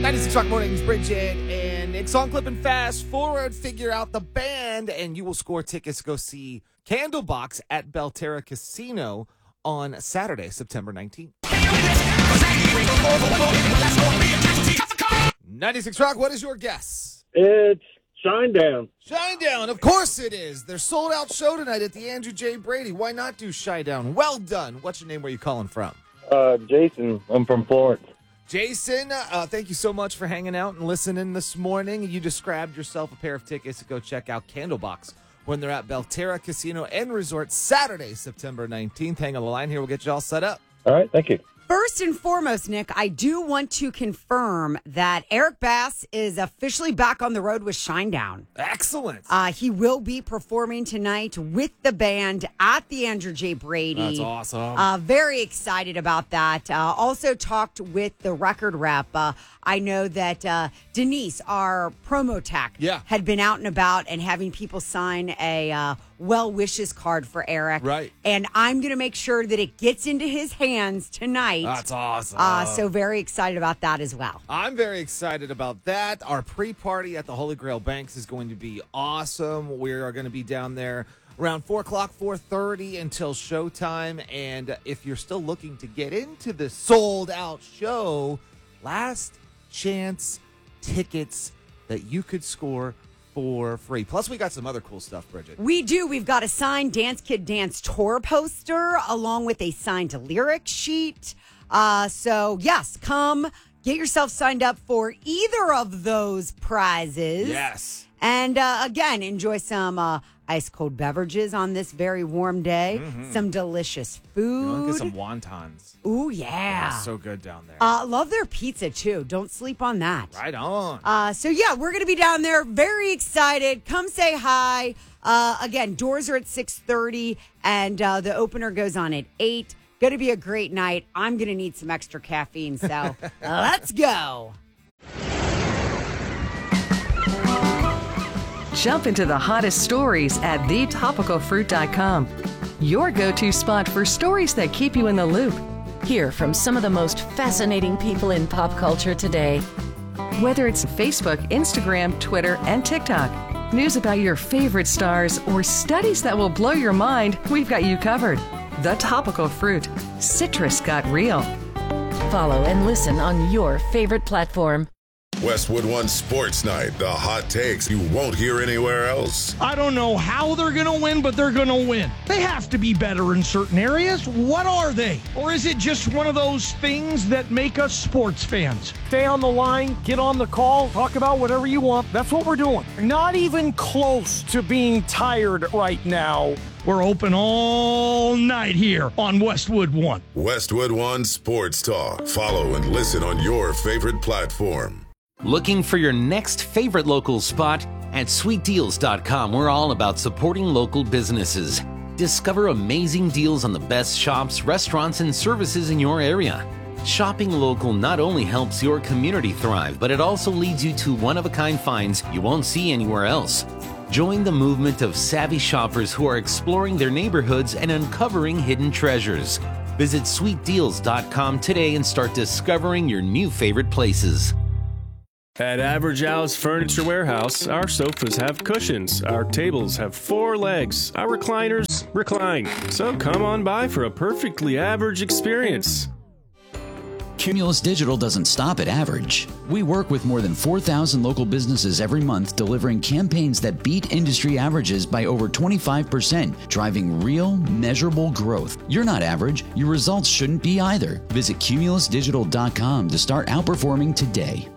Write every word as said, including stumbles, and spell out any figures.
ninety-six Rock Mornings, Bridget and Nick. Song clip and fast forward, figure out the band, and you will score tickets to go see Candlebox at Belterra Casino on Saturday, September nineteenth. ninety-six Rock, what is your guess? It's Shinedown. Shinedown, of course it is. Their sold-out show tonight at the Andrew J. Brady. Why not do Shinedown? Well done. What's your name? Where are you calling from? Uh, Jason. I'm from Florence. Jason, uh, thank you so much for hanging out and listening this morning. You just grabbed yourself a pair of tickets to go check out Candlebox when they're at Belterra Casino and Resort Saturday, September nineteenth. Hang on the line here. We'll get you all set up. All right. Thank you. First and foremost, Nick, I do want to confirm that Eric Bass is officially back on the road with Shinedown. Excellent. Uh, he will be performing tonight with the band at the Andrew J. Brady. That's awesome. Uh, very excited about that. Uh, also talked with the record rep. Uh, I know that uh, Denise, our promo tech, yeah. had been out and about and having people sign a uh, well wishes card for Eric. Right. And I'm going to make sure that it gets into his hands tonight. That's awesome. Uh, so very excited about that as well. I'm very excited about that. Our pre-party at the Holy Grail Banks is going to be awesome. We are going to be down there around four o'clock, four thirty until showtime. And if you're still looking to get into the sold-out show, last chance tickets that you could score for free. Plus, we got some other cool stuff, Bridget. We do. We've got a signed Dance Kid Dance tour poster along with a signed lyric sheet. Uh, so, yes, come get yourself signed up for either of those prizes. Yes. And, uh, again, enjoy some uh, ice-cold beverages on this very warm day. Mm-hmm. Some delicious food. You get some wontons. Ooh, yeah. yeah. So good down there. Uh, love their pizza, too. Don't sleep on that. Right on. Uh, so, yeah, we're going to be down there. Very excited. Come say hi. Uh, again, doors are at six thirty, and uh, the opener goes on at eight. Going to be a great night. I'm going to need some extra caffeine, so let's go. Jump into the hottest stories at the topical fruit dot com. Your go-to spot for stories that keep you in the loop. Hear from some of the most fascinating people in pop culture today. Whether it's Facebook, Instagram, Twitter, and TikTok, news about your favorite stars, or studies that will blow your mind, we've got you covered. The Topical Fruit. Citrus got real. Follow and listen on your favorite platform. Westwood One Sports Night. The hot takes you won't hear anywhere else. I don't know how they're going to win, but they're going to win. They have to be better in certain areas. What are they? Or is it just one of those things that make us sports fans? Stay on the line, get on the call, talk about whatever you want. That's what we're doing. Not even close to being tired right now. We're open all night here on Westwood One. Westwood One Sports Talk. Follow and listen on your favorite platform. Looking for your next favorite local spot? At sweet deals dot com, we're all about supporting local businesses. Discover amazing deals on the best shops, restaurants, and services in your area. Shopping local not only helps your community thrive, but it also leads you to one-of-a-kind finds you won't see anywhere else. Join the movement of savvy shoppers who are exploring their neighborhoods and uncovering hidden treasures. Visit sweet deals dot com today and start discovering your new favorite places. At Average Al's Furniture Warehouse, our sofas have cushions, our tables have four legs, our recliners recline. So come on by for a perfectly average experience. Cumulus Digital doesn't stop at average. We work with more than four thousand local businesses every month, delivering campaigns that beat industry averages by over twenty-five percent, driving real, measurable growth. You're not average. Your results shouldn't be either. Visit cumulus digital dot com to start outperforming today.